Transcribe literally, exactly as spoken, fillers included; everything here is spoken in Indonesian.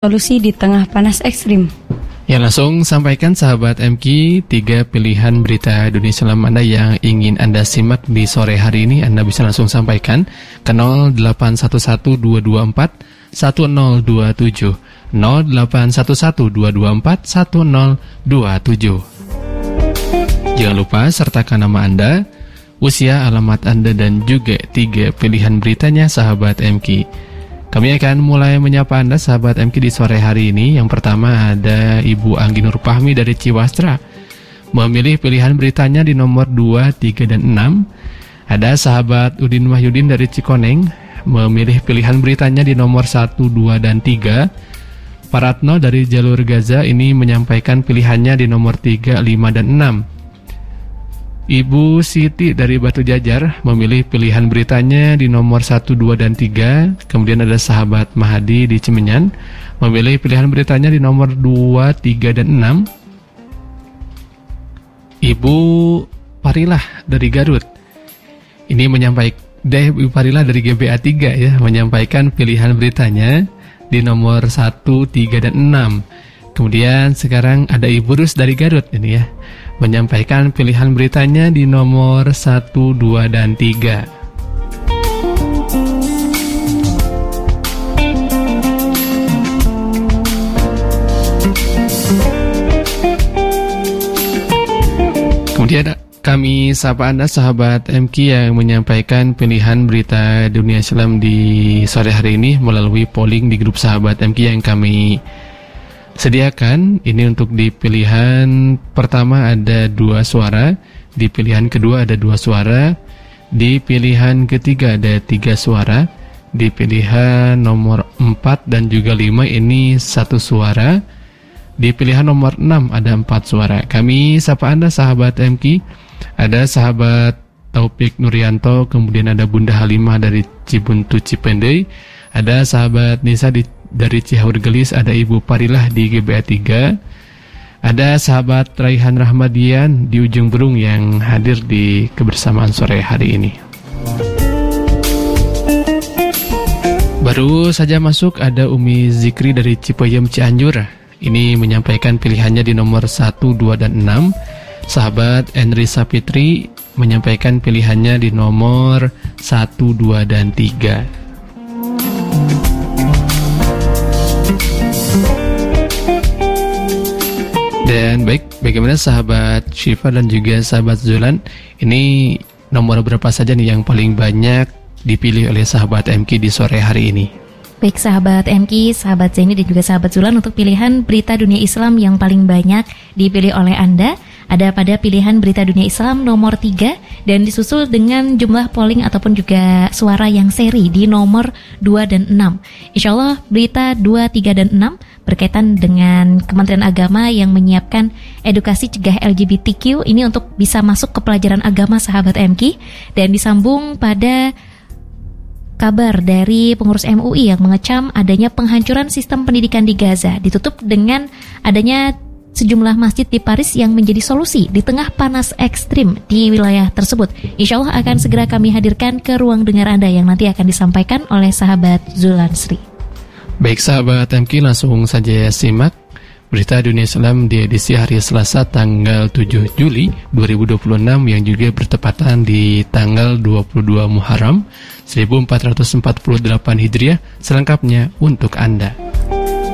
Solusi di tengah panas ekstrim. Ya, langsung sampaikan sahabat M Q tiga pilihan berita dunia Islam Anda yang ingin Anda simak di sore hari ini. Anda bisa langsung sampaikan ke nol delapan satu satu dua dua empat satu nol dua tujuh nol delapan satu satu dua dua empat satu nol dua tujuh. Jangan lupa sertakan nama Anda, usia, alamat Anda, dan juga tiga pilihan beritanya sahabat M Q. Kami akan mulai menyapa Anda sahabat M Q di sore hari ini. Yang pertama ada Ibu Anggi Nur Fahmi dari Ciwastra, memilih pilihan beritanya di nomor dua, tiga, dan enam. Ada sahabat Udin Wahyudin dari Cikoneng, memilih pilihan beritanya di nomor satu, dua, dan tiga. Paratno dari Jalur Gaza ini menyampaikan pilihannya di nomor tiga, lima, dan enam. Ibu Siti dari Batu Jajar memilih pilihan beritanya di nomor satu, dua, dan tiga. Kemudian ada sahabat Mahadi di Cimenyan memilih pilihan beritanya di nomor dua, tiga, dan enam. Ibu Parilah dari Garut ini menyampaikan, deh Ibu Parilah dari G B A tiga ya, menyampaikan pilihan beritanya di nomor satu, tiga, dan enam. Kemudian sekarang ada Ibu Rus dari Garut ini ya, menyampaikan pilihan beritanya di nomor satu, dua, dan tiga. Kemudian kami sapa Anda sahabat M Q yang menyampaikan pilihan berita dunia Islam di sore hari ini melalui polling di grup sahabat M Q yang kami sediakan. Ini untuk di pilihan pertama ada dua suara, di pilihan kedua ada dua suara, di pilihan ketiga ada tiga suara, di pilihan nomor empat dan juga lima ini satu suara, di pilihan nomor enam ada empat suara. Kami sapa Anda sahabat M Q. Ada sahabat Taufik Nuryanto, kemudian ada Bunda Halimah dari Cibuntu Cipendei, ada sahabat Nisa di dari Cihaur Gelis, ada Ibu Parilah di G B A tiga, ada sahabat Raihan Rahmadian di Ujung Berung yang hadir di kebersamaan sore hari ini. Baru saja masuk ada Umi Zikri dari Cipayem Cianjur, ini menyampaikan pilihannya di nomor satu, dua, dan enam. Sahabat Enri Sapitri menyampaikan pilihannya di nomor satu, dua, dan tiga. Dan baik, bagaimana sahabat Syifa dan juga sahabat Zulan, ini nomor berapa saja nih yang paling banyak dipilih oleh sahabat M Q di sore hari ini? Baik sahabat M Q, sahabat Zaini dan juga sahabat Zulan, untuk pilihan berita dunia Islam yang paling banyak dipilih oleh Anda ada pada pilihan berita dunia Islam nomor tiga dan disusul dengan jumlah polling ataupun juga suara yang seri di nomor dua dan enam. Insya Allah berita dua, tiga, dan enam berkaitan dengan Kementerian Agama yang menyiapkan edukasi cegah L G B T Q ini untuk bisa masuk ke pelajaran agama sahabat M Q, dan disambung pada kabar dari pengurus M U I yang mengecam adanya penghancuran sistem pendidikan di Gaza, ditutup dengan adanya sejumlah masjid di Paris yang menjadi solusi di tengah panas ekstrim di wilayah tersebut. Insya Allah akan segera kami hadirkan ke ruang dengar Anda yang nanti akan disampaikan oleh sahabat Zulan Sri. Baik sahabat M Q, langsung saja simak berita dunia Islam di edisi hari Selasa tanggal tujuh Juli dua ribu dua puluh enam yang juga bertepatan di tanggal dua puluh dua Muharram seribu empat ratus empat puluh delapan Hijriah. Selengkapnya untuk Anda.